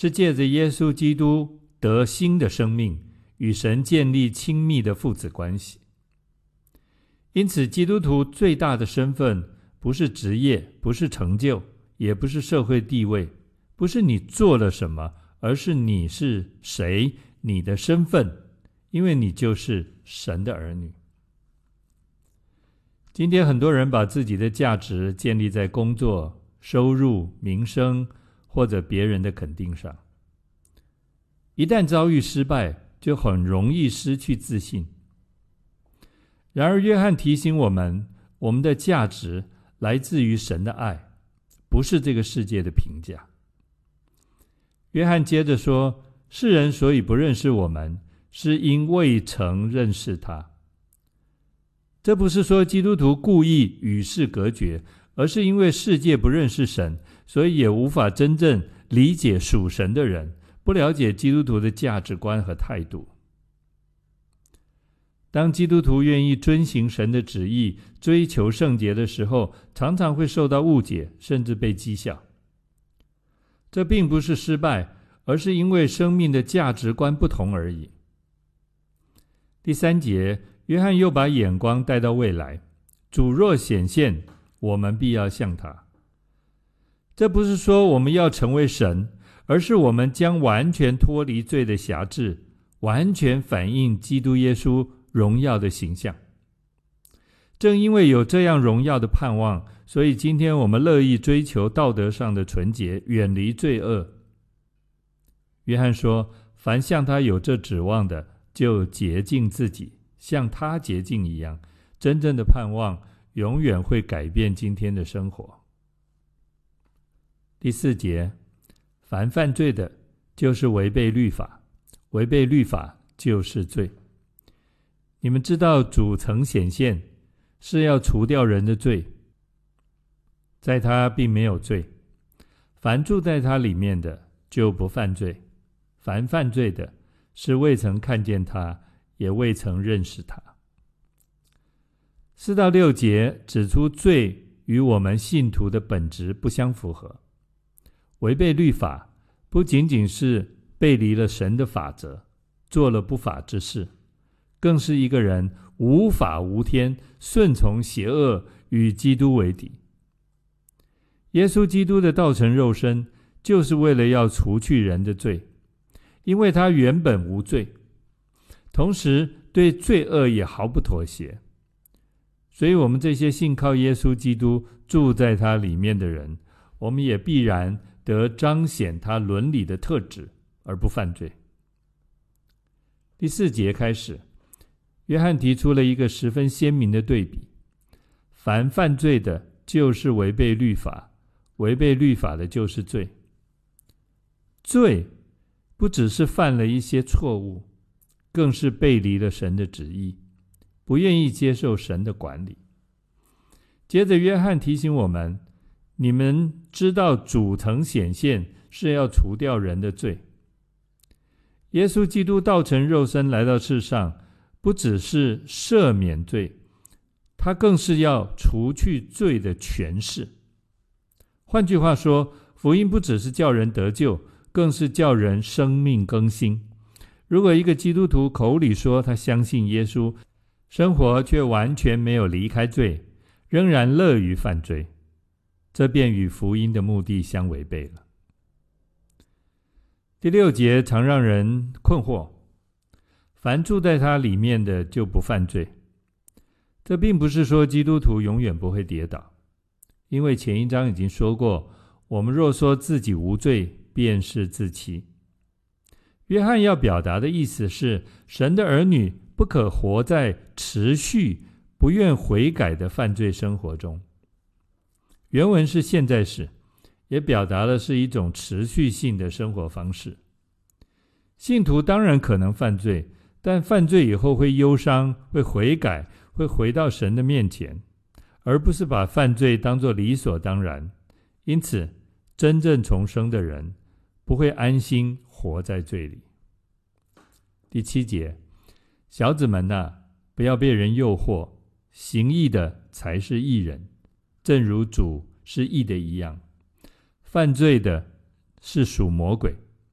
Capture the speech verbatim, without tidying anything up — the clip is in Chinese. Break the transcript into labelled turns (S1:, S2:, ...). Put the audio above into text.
S1: 是借着耶稣基督得新的生命，与神建立亲密的父子关系。因此，基督徒最大的身份不是职业，不是成就，也不是社会地位，不是你做了什么，而是你是谁，你的身份，因为你就是神的儿女。今天很多人把自己的价值建立在工作、收入、名声或者别人的肯定上。一旦遭遇失败，就很容易失去自信。然而，约翰提醒我们，我们的价值来自于神的爱，不是这个世界的评价。约翰接着说，世人所以不认识我们，是因未曾认识他。这不是说基督徒故意与世隔绝，而是因为世界不认识神，所以也无法真正理解属神的人，不了解基督徒的价值观和态度。当基督徒愿意遵行神的旨意，追求圣洁的时候，常常会受到误解，甚至被讥笑。这并不是失败，而是因为生命的价值观不同而已。第三节，约翰又把眼光带到未来，主若显现，我们必要像他。这不是说我们要成为神，而是我们将完全脱离罪的辖制，完全反映基督耶稣荣耀的形象。正因为有这样荣耀的盼望，所以今天我们乐意追求道德上的纯洁，远离罪恶。约翰说，凡向他有这指望的，就洁净自己，像他洁净一样。真正的盼望永远会改变今天的生活。第四节，凡犯罪的，就是违背律法，违背律法就是罪。你们知道主曾显现，是要除掉人的罪，在他并没有罪。凡住在他里面的，就不犯罪；凡犯罪的，是未曾看见他，也未曾认识他。四到六节指出罪与我们信徒的本质不相符合。违背律法，不仅仅是背离了神的法则，做了不法之事，更是一个人无法无天，顺从邪恶，与基督为敌。耶稣基督的道成肉身，就是为了要除去人的罪，因为他原本无罪，同时对罪恶也毫不妥协。所以我们这些信靠耶稣基督，住在他里面的人，我们也必然得彰显他伦理的特质，而不犯罪。第四节开始，约翰提出了一个十分鲜明的对比：凡犯罪的，就是违背律法；违背律法的，就是罪。罪不只是犯了一些错误，更是背离了神的旨意，不愿意接受神的管理。接着，约翰提醒我们：你们知道主曾显现，是要除掉人的罪。耶稣基督道成肉身来到世上，不只是赦免罪，他更是要除去罪的权势。换句话说，福音不只是叫人得救，更是叫人生命更新。如果一个基督徒口里说他相信耶稣，生活却完全没有离开罪，仍然乐于犯罪，这便与福音的目的相违背了。第六节常让人困惑：凡住在他里面的，就不犯罪。这并不是说基督徒永远不会跌倒，因为前一章已经说过，我们若说自己无罪，便是自欺。约翰要表达的意思是，神的儿女不可活在持续不愿悔改的犯罪生活中。原文是现在时，也表达的是一种持续性的生活方式。信徒当然可能犯罪，但犯罪以后会忧伤，会悔改，会回到神的面前，而不是把犯罪当作理所当然。因此，真正重生的人不会安心活在罪里。第七节，小子们啊，不要被人诱惑，行义的才是义人，正如主是义的一样。犯罪的是属魔鬼，